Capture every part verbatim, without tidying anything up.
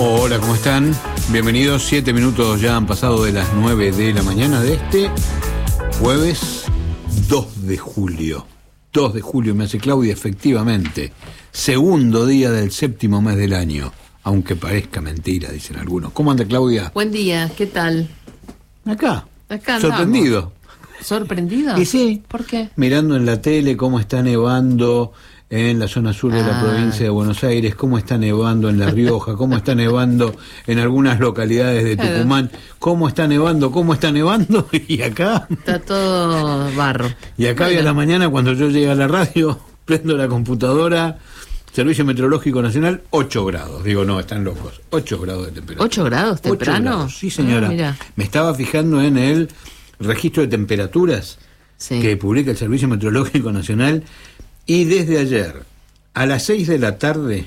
Hola, ¿cómo están? Bienvenidos, siete minutos ya han pasado de las nueve de la mañana de este jueves dos de julio. dos de julio, me hace Claudia, efectivamente. Segundo día del séptimo mes del año. Aunque parezca mentira, dicen algunos. ¿Cómo anda, Claudia? Buen día, ¿qué tal? Acá. Acá andamos. Sorprendido. ¿Sorprendido? Y sí. ¿Por qué? Mirando en la tele cómo está nevando en la zona sur de ah. la provincia de Buenos Aires, cómo está nevando en La Rioja, cómo está nevando en algunas localidades de Tucumán, cómo está nevando, cómo está nevando, y acá... Está todo barro. Y acá bueno. hoy a la mañana, cuando yo llegué a la radio, prendo la computadora, Servicio Meteorológico Nacional, ocho grados. Digo, no, están locos. ocho grados de temperatura. ¿ocho grados temprano? ocho grados, sí, señora. Ah, Me estaba fijando en el registro de temperaturas sí. que publica el Servicio Meteorológico Nacional. Y desde ayer a las seis de la tarde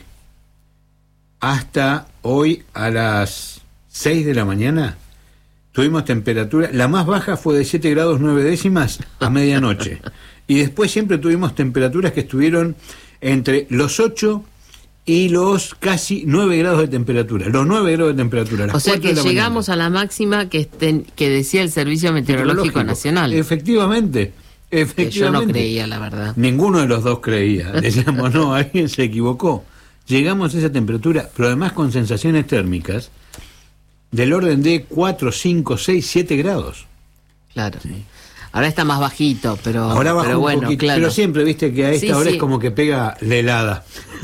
hasta hoy a las seis de la mañana tuvimos temperatura, la más baja fue de siete grados nueve décimas a medianoche. Y después siempre tuvimos temperaturas que estuvieron entre los ocho y los casi nueve grados de temperatura. Los nueve grados de temperatura. O sea que llegamos mañana. a la máxima que, estén, que decía el Servicio Meteorológico Nacional. Efectivamente. Efectivamente. Que yo no creía, la verdad. Ninguno de los dos creía. Decíamos, no, alguien se equivocó. Llegamos a esa temperatura, pero además con sensaciones térmicas del orden de cuatro, cinco, seis, siete grados. Claro. Sí. Ahora está más bajito, pero, Ahora baja pero un bueno, poquito, claro. Pero siempre, viste, que a esta sí, hora sí. es como que pega la helada.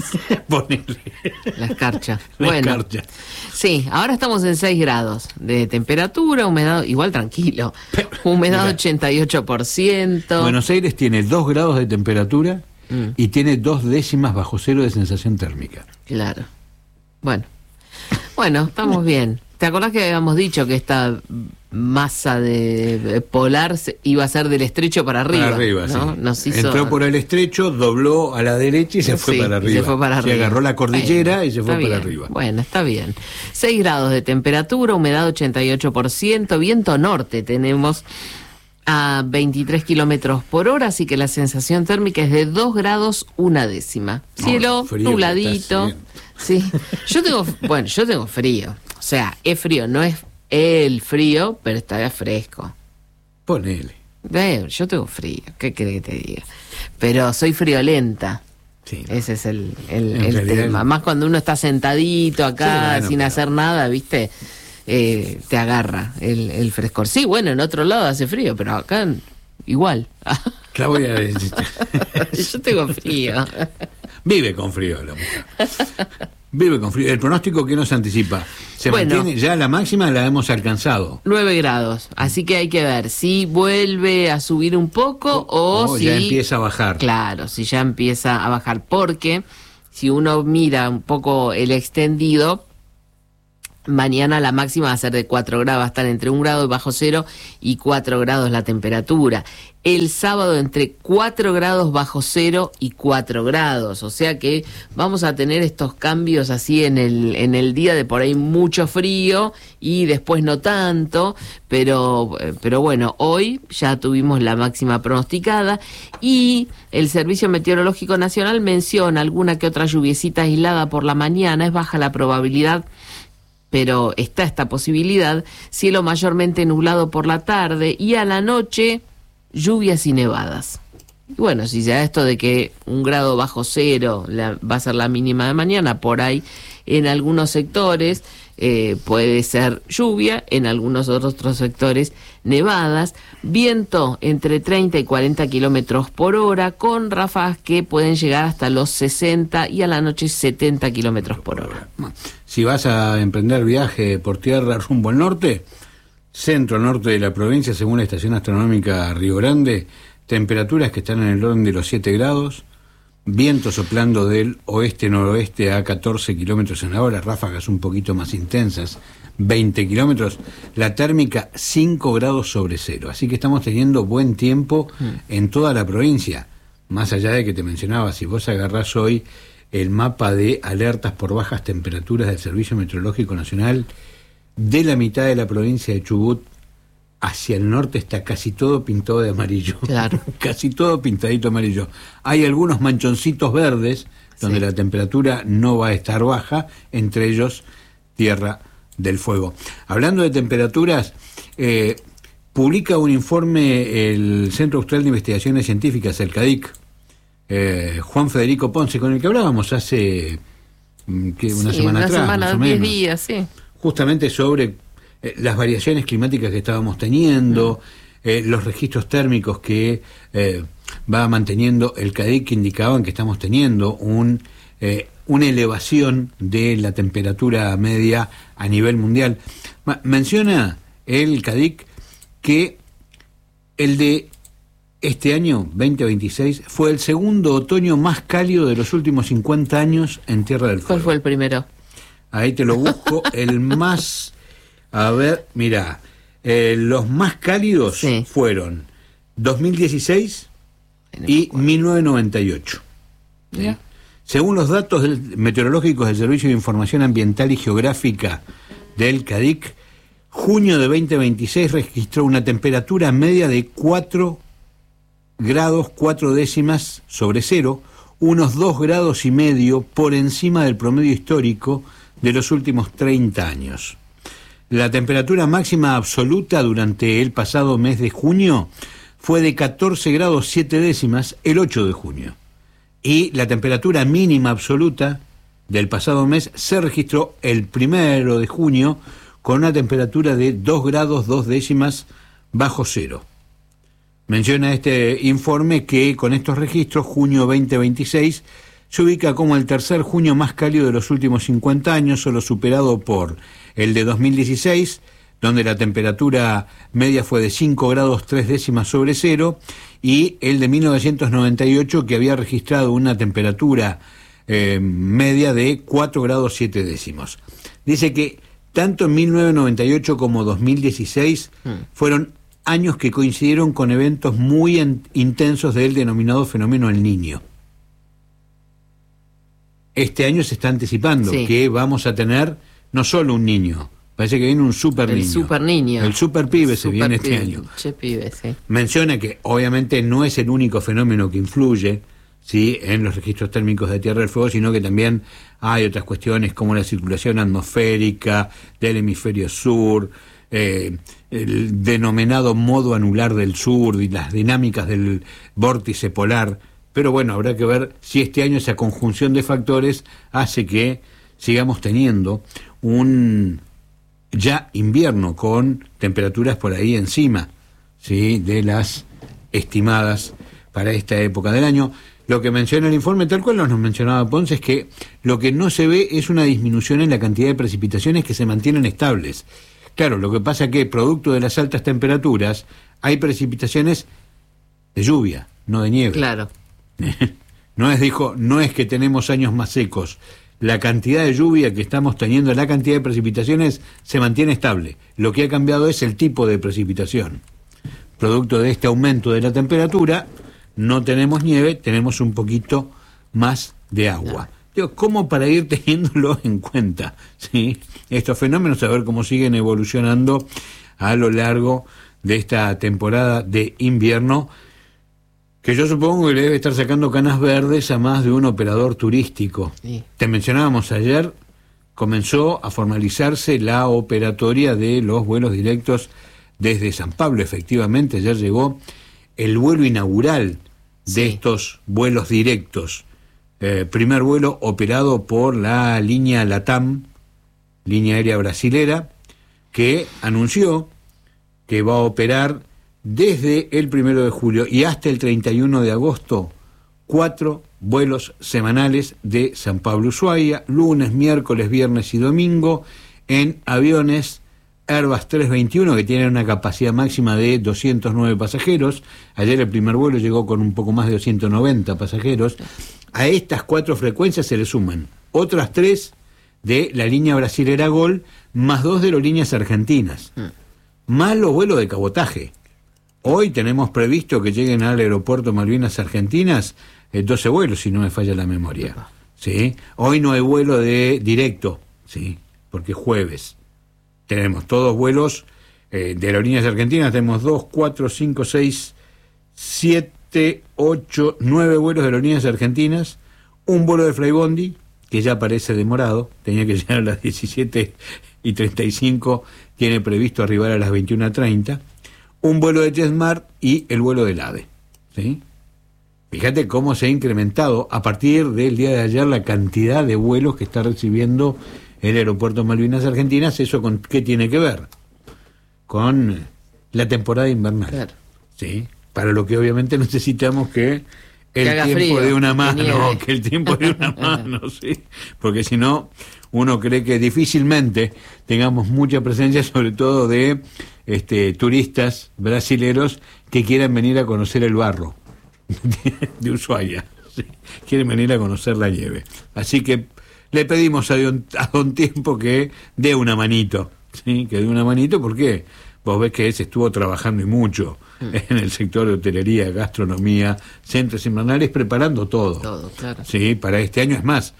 La escarcha. La bueno, escarcha. Sí, ahora estamos en seis grados de temperatura, humedad, igual tranquilo, humedad Mira, ochenta y ocho por ciento. Buenos Aires tiene dos grados de temperatura mm. y tiene dos décimas bajo cero de sensación térmica. Claro. Bueno, bueno, estamos bien. ¿Te acordás que habíamos dicho que esta masa de polar iba a ser del estrecho para arriba? Para arriba, ¿no? sí. Nos hizo... Entró por el estrecho, dobló a la derecha y se fue sí, para arriba. Se fue para arriba. Se agarró la cordillera bueno, y se fue bien. para arriba. Bueno, está bien. seis grados de temperatura, humedad ochenta y ocho por ciento, viento norte tenemos a veintitrés kilómetros por hora, así que la sensación térmica es de dos grados una décima. Cielo no, nubladito. Sí. Yo tengo, bueno, yo tengo frío. O sea, es frío, no es el frío, pero está fresco. Ponele. Eh, yo tengo frío, ¿qué querés que te diga? Pero soy friolenta. Sí. Ese es el, el, el tema. Más cuando uno está sentadito acá, sí, bueno, sin pero... hacer nada, ¿viste? Eh, te agarra el, el frescor. Sí, bueno, en otro lado hace frío, pero acá igual. Claudia, yo tengo frío. Vive con frío la mujer. Vive con frío. El pronóstico que nos anticipa. Se bueno, mantiene, ya la máxima la hemos alcanzado. nueve grados. Así que hay que ver si vuelve a subir un poco o, o si... ya empieza a bajar. Claro, si ya empieza a bajar. Porque si uno mira un poco el extendido, mañana la máxima va a ser de cuatro grados, va a estar entre un grado bajo cero y cuatro grados la temperatura. El sábado entre cuatro grados bajo cero y cuatro grados, o sea que vamos a tener estos cambios así en el en el día de por ahí mucho frío y después no tanto, pero pero bueno, hoy ya tuvimos la máxima pronosticada y el Servicio Meteorológico Nacional menciona alguna que otra lluviecita aislada por la mañana, es baja la probabilidad, pero está esta posibilidad, cielo mayormente nublado por la tarde y a la noche lluvias y nevadas. Y bueno, si se da esto de que un grado bajo cero la, va a ser la mínima de mañana, por ahí en algunos sectores eh, puede ser lluvia, en algunos otros sectores nevadas, viento entre treinta y cuarenta kilómetros por hora, con ráfagas que pueden llegar hasta los sesenta y a la noche setenta kilómetros por hora. Si vas a emprender viaje por tierra rumbo al norte, centro-norte de la provincia, según la estación astronómica Río Grande, temperaturas que están en el orden de los siete grados, viento soplando del oeste-noroeste a catorce kilómetros en la hora, ráfagas un poquito más intensas, veinte kilómetros, la térmica cinco grados sobre cero, así que estamos teniendo buen tiempo en toda la provincia, más allá de que te mencionaba, si vos agarrás hoy el mapa de alertas por bajas temperaturas del Servicio Meteorológico Nacional, de la mitad de la provincia de Chubut hacia el norte está casi todo pintado de amarillo. Claro. Casi todo pintadito amarillo. Hay algunos manchoncitos verdes donde sí. la temperatura no va a estar baja, entre ellos Tierra del Fuego. Hablando de temperaturas, eh, publica un informe el Centro Austral de Investigaciones Científicas, el CADIC, eh, Juan Federico Ponce, con el que hablábamos hace que una sí, semana una atrás, semana, más o diez menos, días, sí. justamente sobre eh, las variaciones climáticas que estábamos teniendo, mm. eh, los registros térmicos que eh, va manteniendo el CADIC, que indicaban que estamos teniendo un eh, una elevación de la temperatura media a nivel mundial. Ma- menciona el CADIC que el de este año, veinte veintiséis, fue el segundo otoño más cálido de los últimos cincuenta años en Tierra del Fuego. ¿Cuál fue el primero? Ahí te lo busco, el más... A ver, mira, eh, los más cálidos sí. fueron dos mil dieciséis y mil novecientos noventa y ocho. ¿Sí? Según los datos del, meteorológicos del Servicio de Información Ambiental y Geográfica del CADIC, junio de veinte veintiséis registró una temperatura media de cuatro grados cuatro décimas sobre cero, unos dos grados y medio por encima del promedio histórico de los últimos treinta años. La temperatura máxima absoluta durante el pasado mes de junio fue de catorce grados siete décimas el ocho de junio. Y la temperatura mínima absoluta del pasado mes se registró el primero de junio con una temperatura de dos grados dos décimas bajo cero. Menciona este informe que con estos registros, junio veinte veintiséis se ubica como el tercer junio más cálido de los últimos cincuenta años, solo superado por el de dos mil dieciséis, donde la temperatura media fue de cinco grados tres décimas sobre cero, y el de mil novecientos noventa y ocho, que había registrado una temperatura eh, media de cuatro grados siete décimos. Dice que tanto en mil novecientos noventa y ocho como dos mil dieciséis mm. fueron años que coincidieron con eventos muy en, intensos del denominado fenómeno El Niño. Este año se está anticipando sí. que vamos a tener no solo un niño, parece que viene un super el niño. Super niño. El super pibe el se super viene pibe, este año. Che pibe, sí. Menciona que obviamente no es el único fenómeno que influye, ¿sí?, en los registros térmicos de Tierra del Fuego, sino que también hay otras cuestiones como la circulación atmosférica del hemisferio sur, eh, el denominado modo anular del sur y las dinámicas del vórtice polar. Pero bueno, habrá que ver si este año esa conjunción de factores hace que sigamos teniendo un ya invierno con temperaturas por ahí encima, ¿sí?, de las estimadas para esta época del año. Lo que menciona el informe, tal cual nos mencionaba Ponce, es que lo que no se ve es una disminución en la cantidad de precipitaciones, que se mantienen estables. Claro, lo que pasa es que producto de las altas temperaturas hay precipitaciones de lluvia, no de nieve. Claro. No es, dijo, no es que tenemos años más secos. La cantidad de lluvia que estamos teniendo, la cantidad de precipitaciones se mantiene estable. Lo que ha cambiado es el tipo de precipitación. Producto de este aumento de la temperatura, no tenemos nieve, tenemos un poquito más de agua. Digo, ¿cómo para ir teniéndolo en cuenta? ¿Sí? Estos fenómenos, a ver cómo siguen evolucionando a lo largo de esta temporada de invierno, que yo supongo que le debe estar sacando canas verdes a más de un operador turístico. Sí. Te mencionábamos ayer, comenzó a formalizarse la operatoria de los vuelos directos desde San Pablo. Efectivamente, ayer llegó el vuelo inaugural de sí. estos vuelos directos. Eh, primer vuelo operado por la línea LATAM, línea aérea brasilera, que anunció que va a operar desde el primero de julio y hasta el treinta y uno de agosto, cuatro vuelos semanales de San Pablo Ushuaia, lunes, miércoles, viernes y domingo, en aviones Airbus trescientos veintiuno, que tienen una capacidad máxima de doscientos nueve pasajeros. Ayer el primer vuelo llegó con un poco más de doscientos noventa pasajeros. A estas cuatro frecuencias se le suman otras tres de la línea brasilera Gol, más dos de aerolíneas argentinas, mm. más los vuelos de cabotaje. Hoy tenemos previsto que lleguen al aeropuerto Malvinas Argentinas eh, doce vuelos, si no me falla la memoria. ¿Sí? Hoy no hay vuelo de directo, ¿sí?, porque es jueves. Tenemos todos vuelos eh, de aerolíneas argentinas, tenemos dos, cuatro, cinco, seis, siete, ocho, nueve vuelos de aerolíneas argentinas, un vuelo de Flybondi, que ya parece demorado, tenía que llegar a las diecisiete y treinta y cinco, tiene previsto arribar a las veintiuna treinta, un vuelo de JetSmart y el vuelo del AVE, ¿sí? Fíjate cómo se ha incrementado a partir del día de ayer la cantidad de vuelos que está recibiendo el aeropuerto Malvinas Argentinas. ¿Eso con qué tiene que ver? Con la temporada invernal. Claro. ¿Sí? Para lo que obviamente necesitamos que el que tiempo frío, de una mano, que, que el tiempo de una mano, ¿sí? Porque si no, uno cree que difícilmente tengamos mucha presencia, sobre todo de este, turistas brasileros que quieran venir a conocer el barro de Ushuaia, ¿sí? Quieren venir a conocer la nieve. Así que le pedimos a don, a don Tiempo que dé una manito, ¿sí? Que dé una manito, porque vos ves que se estuvo trabajando y mucho mm. en el sector de hotelería, gastronomía, centros invernales, preparando todo, todo claro. Sí, para este año. Es más,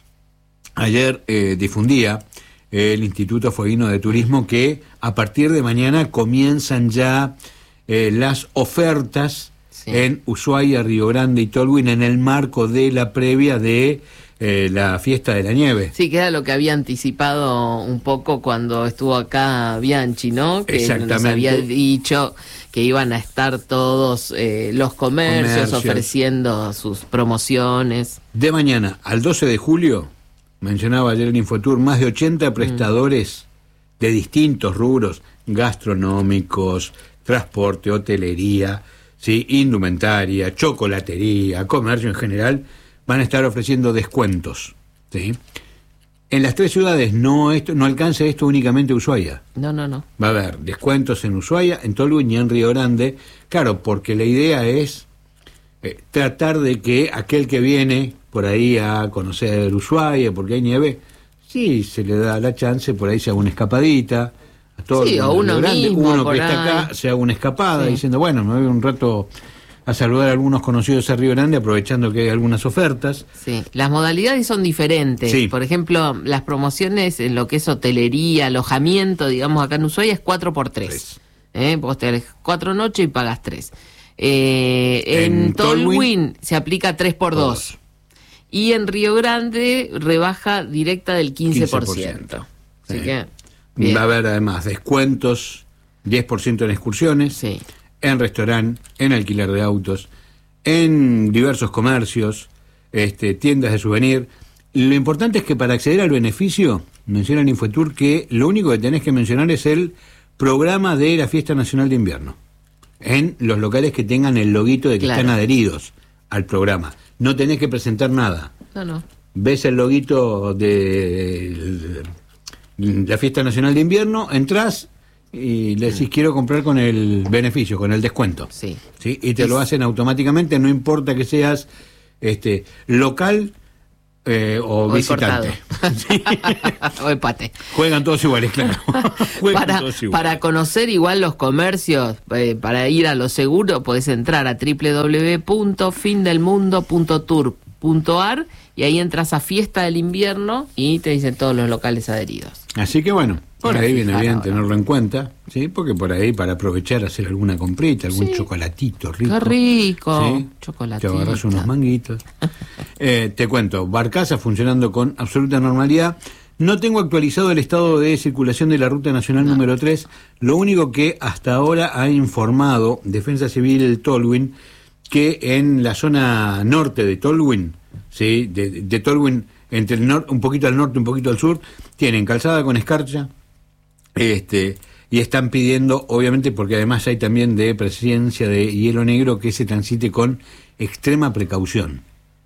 ayer eh, difundía el Instituto Fueguino de Turismo que a partir de mañana comienzan ya eh, las ofertas sí. en Ushuaia, Río Grande y Tolwyn en el marco de la previa de eh, la fiesta de la nieve. Sí, que era lo que había anticipado un poco cuando estuvo acá Bianchi, ¿no? Que Exactamente. Nos había dicho que iban a estar todos eh, los comercios, comercios ofreciendo sus promociones. De mañana al doce de julio, mencionaba ayer en Infotour, más de ochenta prestadores mm. de distintos rubros, gastronómicos, transporte, hotelería, ¿sí? Indumentaria, chocolatería, comercio en general, van a estar ofreciendo descuentos, ¿sí? En las tres ciudades no esto no alcanza esto únicamente Ushuaia. No, no, no. Va a haber descuentos en Ushuaia, en Tolwyn y en Río Grande. Claro, porque la idea es eh, tratar de que aquel que viene por ahí a conocer Ushuaia, porque hay nieve, sí, se le da la chance, por ahí se haga una escapadita. A todo sí, o uno grande, mismo, uno por que está ahí. acá, se haga una escapada, sí. diciendo, bueno, me voy un rato a saludar a algunos conocidos a Río Grande, aprovechando que hay algunas ofertas. Sí, las modalidades son diferentes. Sí. Por ejemplo, las promociones en lo que es hotelería, alojamiento, digamos, acá en Ushuaia es cuatro por tres. ¿Eh? Vos tenés cuatro noches y pagas tres. Eh, en en Tolwyn se aplica tres por dos. Y en Río Grande rebaja directa del quince por ciento. Así sí. que bien. Va a haber además descuentos, diez por ciento en excursiones, sí. en restaurante, en alquiler de autos, en diversos comercios, este, tiendas de souvenir. Lo importante es que para acceder al beneficio, menciona en Infotour que lo único que tenés que mencionar es el programa de la Fiesta Nacional de Invierno, en los locales que tengan el loguito de que claro. están adheridos al programa. No tenés que presentar nada. No, no. Ves el loguito de la Fiesta Nacional de Invierno, entrás y le decís, quiero comprar con el beneficio, con el descuento. Sí. ¿Sí? Y te sí. lo hacen automáticamente, no importa que seas este local eh, o, o visitante. ¿Sí? O empate. Juegan todos iguales, claro. para, todos iguales. Para conocer igual los comercios, eh, para ir a lo seguro, podés entrar a doble u doble u doble u punto fin del mundo punto tour punto a r y ahí entras a Fiesta del Invierno y te dicen todos los locales adheridos. Así que bueno, por ahí viene bien ahora. tenerlo en cuenta, ¿sí? Porque por ahí para aprovechar hacer alguna comprita, algún sí. chocolatito rico. ¡Qué rico! ¿Sí? Chocolatito. Te agarras unos manguitos. eh, te cuento, Barcaza funcionando con absoluta normalidad. No tengo actualizado el estado de circulación de la Ruta Nacional no. número tres. Lo único que hasta ahora ha informado Defensa Civil Tolwyn, que en la zona norte de Tolwyn, ¿sí? de, de Tolwyn, entre el norte, un poquito al norte, un poquito al sur, tienen calzada con escarcha, este, y están pidiendo, obviamente, porque además hay también de presencia de hielo negro, que se transite con extrema precaución.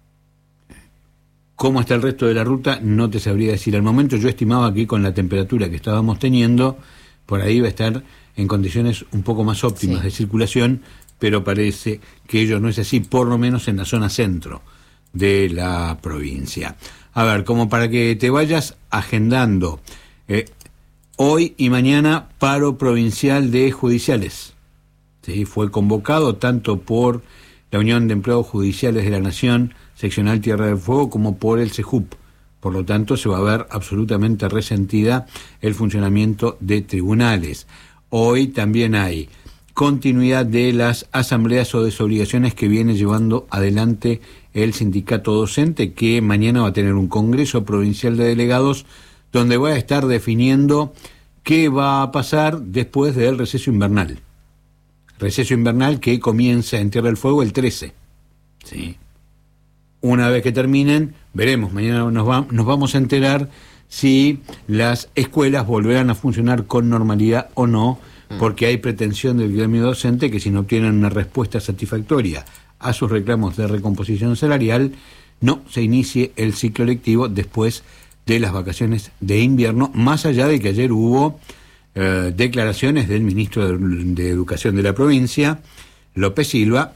¿Cómo está el resto de la ruta? No te sabría decir. Al momento yo estimaba que con la temperatura que estábamos teniendo, por ahí va a estar en condiciones un poco más óptimas sí. de circulación, pero parece que ello no es así, por lo menos en la zona centro de la provincia. A ver, como para que te vayas agendando, eh, hoy y mañana paro provincial de judiciales. ¿Sí? Fue convocado tanto por la Unión de Empleados Judiciales de la Nación, seccional Tierra del Fuego, como por el CEJUP. Por lo tanto, se va a ver absolutamente resentida el funcionamiento de tribunales. Hoy también hay continuidad de las asambleas o desobligaciones que viene llevando adelante el sindicato docente, que mañana va a tener un congreso provincial de delegados donde va a estar definiendo qué va a pasar después del receso invernal. Receso invernal que comienza en Tierra del Fuego el trece. ¿Sí? Una vez que terminen, veremos, mañana nos, va, nos vamos a enterar si las escuelas volverán a funcionar con normalidad o no, porque hay pretensión del gremio docente que si no obtienen una respuesta satisfactoria a sus reclamos de recomposición salarial, no se inicie el ciclo lectivo después de las vacaciones de invierno, más allá de que ayer hubo eh, declaraciones del ministro de, de Educación de la provincia, López Silva,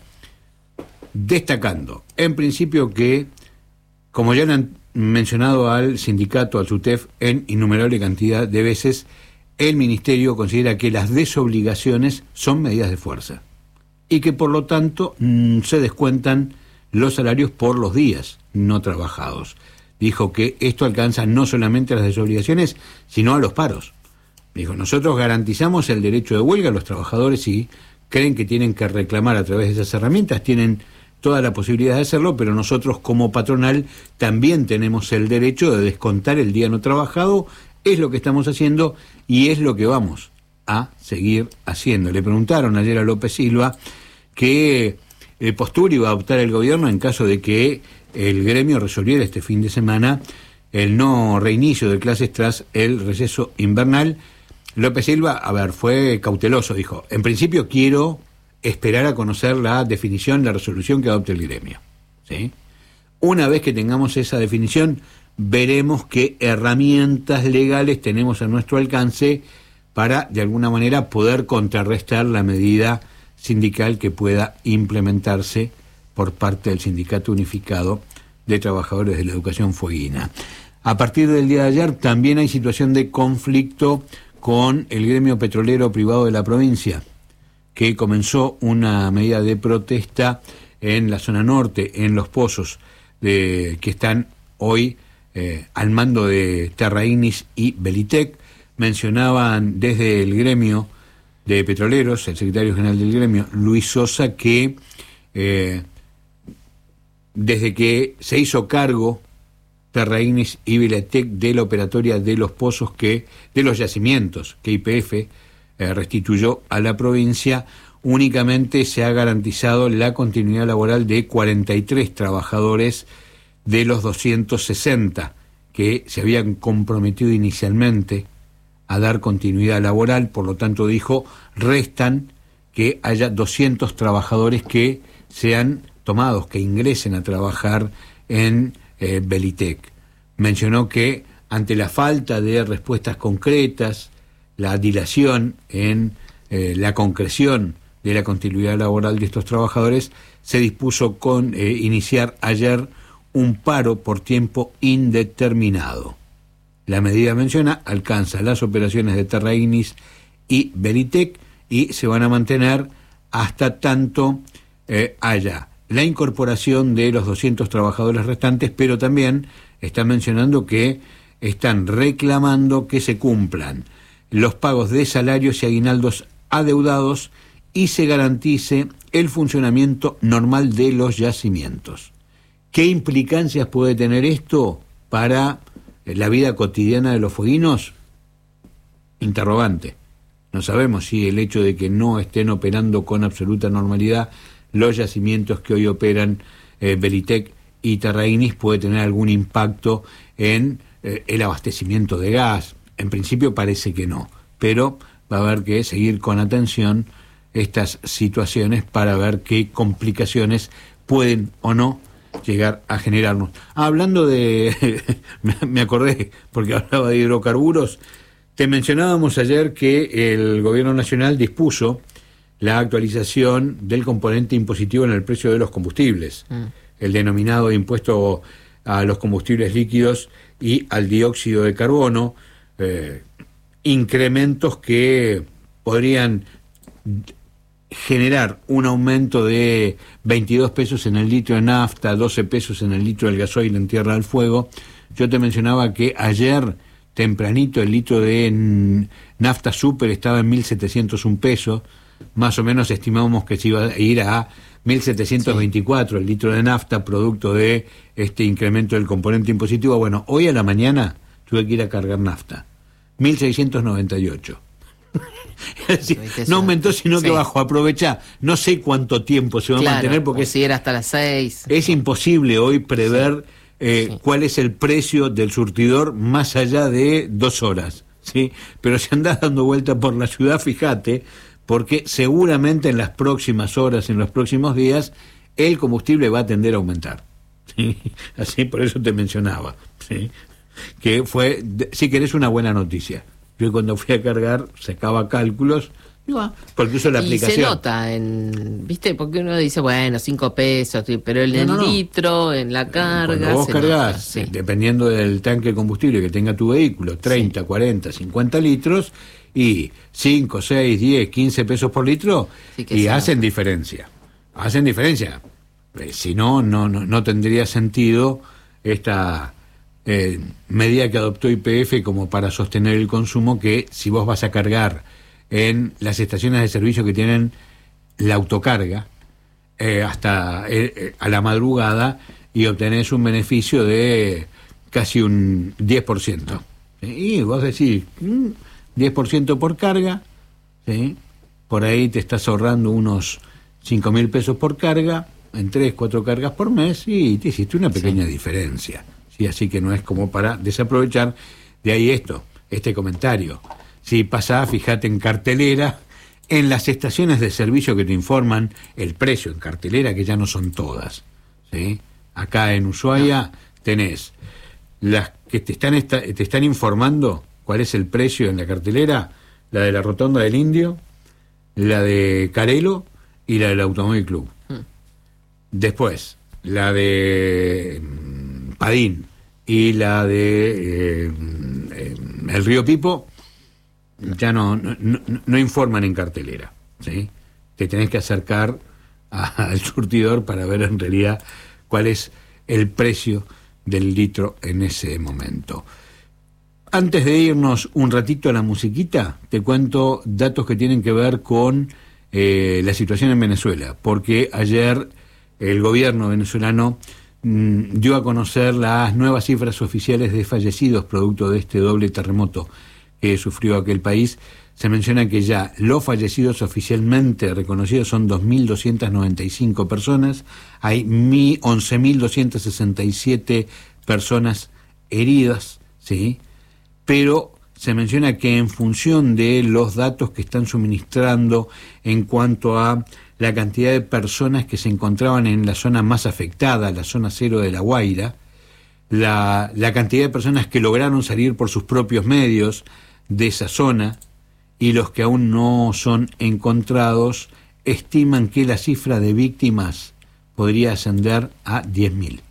destacando en principio que, como ya le han mencionado al sindicato, al SUTEF, en innumerable cantidad de veces, el ministerio considera que las desobligaciones son medidas de fuerza y que por lo tanto mmm, se descuentan los salarios por los días no trabajados. Dijo que esto alcanza no solamente a las desobligaciones, sino a los paros. Dijo, nosotros garantizamos el derecho de huelga a los trabajadores y creen que tienen que reclamar a través de esas herramientas, tienen toda la posibilidad de hacerlo, pero nosotros como patronal también tenemos el derecho de descontar el día no trabajado. Es lo que estamos haciendo y es lo que vamos a seguir haciendo. Le preguntaron ayer a López Silva qué eh, postura iba a adoptar el gobierno en caso de que el gremio resolviera este fin de semana el no reinicio de clases tras el receso invernal. López Silva, a ver, fue cauteloso, dijo, en principio quiero esperar a conocer la definición, la resolución que adopte el gremio, ¿sí? Una vez que tengamos esa definición, veremos qué herramientas legales tenemos a nuestro alcance para, de alguna manera, poder contrarrestar la medida sindical que pueda implementarse por parte del Sindicato Unificado de Trabajadores de la Educación Fueguina. A partir del día de ayer también hay situación de conflicto con el gremio petrolero privado de la provincia, que comenzó una medida de protesta en la zona norte, en los pozos de, que están hoy eh, al mando de Terra Ignis y Belitec. Mencionaban desde el gremio de petroleros, el secretario general del gremio, Luis Sosa, que eh, desde que se hizo cargo Terra Ignis y Belitec de la operatoria de los pozos, que de los yacimientos que Y P F eh, restituyó a la provincia, únicamente se ha garantizado la continuidad laboral de cuarenta y tres trabajadores de los doscientos sesenta que se habían comprometido inicialmente a dar continuidad laboral. Por lo tanto, dijo, restan que haya doscientos trabajadores que sean tomados, que ingresen a trabajar en eh, Belitec. Mencionó que ante la falta de respuestas concretas, la dilación en eh, la concreción de la continuidad laboral de estos trabajadores, se dispuso con eh, iniciar ayer un paro por tiempo indeterminado. La medida menciona alcanza las operaciones de Terra Ignis y Belitec y se van a mantener hasta tanto eh, haya la incorporación de los doscientos trabajadores restantes, pero también están mencionando que están reclamando que se cumplan los pagos de salarios y aguinaldos adeudados y se garantice el funcionamiento normal de los yacimientos. ¿Qué implicancias puede tener esto para la vida cotidiana de los fueguinos? Interrogante. No sabemos si el hecho de que no estén operando con absoluta normalidad los yacimientos que hoy operan eh, Belitec y Terra Ignis puede tener algún impacto en eh, el abastecimiento de gas. En principio parece que no, pero va a haber que seguir con atención estas situaciones para ver qué complicaciones pueden o no llegar a generarnos. Ah, hablando de... me acordé, porque hablaba de hidrocarburos, te mencionábamos ayer que el Gobierno Nacional dispuso la actualización del componente impositivo en el precio de los combustibles, mm. el denominado impuesto a los combustibles líquidos y al dióxido de carbono, eh, incrementos que podrían generar un aumento de veintidós pesos en el litro de nafta, doce pesos en el litro del gasoil en Tierra del Fuego. Yo te mencionaba que ayer tempranito el litro de nafta super estaba en mil setecientos un pesos, más o menos estimábamos que se iba a ir a mil setecientos veinticuatro sí. el litro de nafta, producto de este incremento del componente impositivo. Bueno, hoy a la mañana tuve que ir a cargar nafta, mil seiscientos noventa y ocho. Decir, no aumentó, sino sí. que bajó. Aprovecha, no sé cuánto tiempo se va claro, a mantener, porque si era hasta las seis. Es imposible hoy prever sí. Eh, sí. cuál es el precio del surtidor más allá de dos horas, ¿sí? Pero si andás dando vuelta por la ciudad, fíjate, porque seguramente en las próximas horas, en los próximos días, el combustible va a tender a aumentar, ¿sí? Así, por eso te mencionaba, ¿sí? Que fue, si querés, una buena noticia. Yo cuando fui a cargar sacaba cálculos, digo, porque uso la y aplicación. Se nota, en, ¿viste? Porque uno dice, bueno, cinco pesos, pero en el no, no, no. litro, en la carga. Cuando vos se cargas, nota, sí. dependiendo del tanque de combustible que tenga tu vehículo, treinta, sí. cuarenta, cincuenta litros, y cinco, seis, diez, quince pesos por litro, sí y hacen nota. diferencia. Hacen diferencia. Eh, si no, no, no, no tendría sentido esta eh, medida que adoptó Y P F como para sostener el consumo, que si vos vas a cargar en las estaciones de servicio que tienen la autocarga eh, hasta eh, a la madrugada, y obtenés un beneficio de casi un diez por ciento. Y vos decís, diez por ciento por carga, ¿sí? Por ahí te estás ahorrando unos cinco mil pesos por carga, en tres, cuatro cargas por mes, y te hiciste una pequeña sí. diferencia, ¿sí? Así que no es como para desaprovechar. De ahí esto, este comentario. Si pasás, fíjate en cartelera, en las estaciones de servicio que te informan el precio en cartelera, que ya no son todas, ¿sí? Acá en Ushuaia tenés las que te están esta, te están informando cuál es el precio en la cartelera, la de la Rotonda del Indio, la de Carelo y la del Automóvil Club. Hmm. Después, la de Padín y la de eh, eh, el Río Pipo ya no, no, no, no informan en cartelera, ¿sí? Te tenés que acercar a, al surtidor para ver en realidad cuál es el precio del litro en ese momento. Antes de irnos un ratito a la musiquita, te cuento datos que tienen que ver con eh, la situación en Venezuela, porque ayer el gobierno venezolano mmm, dio a conocer las nuevas cifras oficiales de fallecidos producto de este doble terremoto que sufrió aquel país. Se menciona que ya los fallecidos oficialmente reconocidos son dos mil doscientas noventa y cinco personas, hay once mil doscientas sesenta y siete personas heridas, ¿sí? Pero se menciona que en función de los datos que están suministrando en cuanto a la cantidad de personas que se encontraban en la zona más afectada, la zona cero de La Guaira, la, la cantidad de personas que lograron salir por sus propios medios de esa zona y los que aún no son encontrados, estiman que la cifra de víctimas podría ascender a diez mil.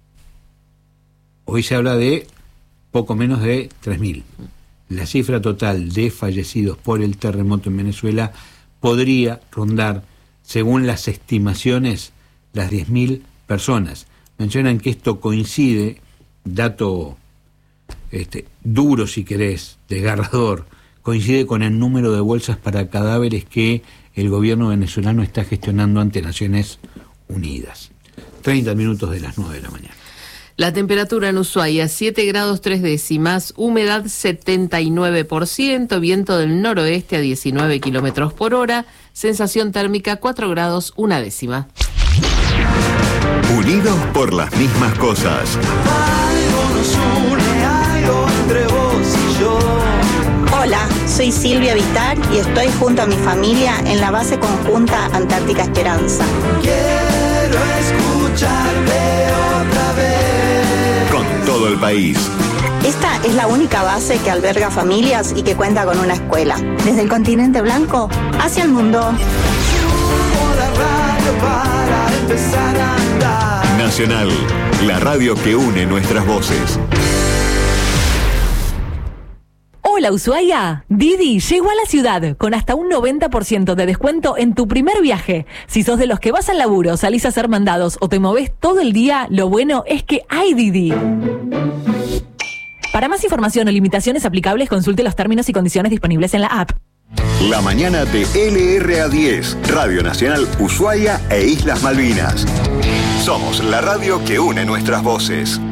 Hoy se habla de poco menos de tres mil. La cifra total de fallecidos por el terremoto en Venezuela podría rondar, según las estimaciones, las diez mil personas. Mencionan que esto coincide, dato este, duro si querés, desgarrador, coincide con el número de bolsas para cadáveres que el gobierno venezolano está gestionando ante Naciones Unidas. treinta minutos de las nueve de la mañana. La temperatura en Ushuaia, siete grados tres décimas, humedad setenta y nueve por ciento, viento del noroeste a diecinueve kilómetros por hora, sensación térmica cuatro grados una décima. Unidos por las mismas cosas. Algo nos une, algo entre vos y yo. Hola, soy Silvia Vitar y estoy junto a mi familia en la base conjunta Antártica Esperanza. Quiero escucharte otra vez. Con todo el país. Esta es la única base que alberga familias y que cuenta con una escuela. Desde el continente blanco hacia el mundo. Subo la radio para empezar a andar. Nacional, la radio que une nuestras voces. Hola Ushuaia, Didi llegó a la ciudad con hasta un noventa por ciento de descuento en tu primer viaje. Si sos de los que vas al laburo, salís a hacer mandados o te movés todo el día, lo bueno es que hay Didi. Para más información o limitaciones aplicables, consulte los términos y condiciones disponibles en la app. La mañana de L R A diez, Radio Nacional Ushuaia e Islas Malvinas. Somos la radio que une nuestras voces.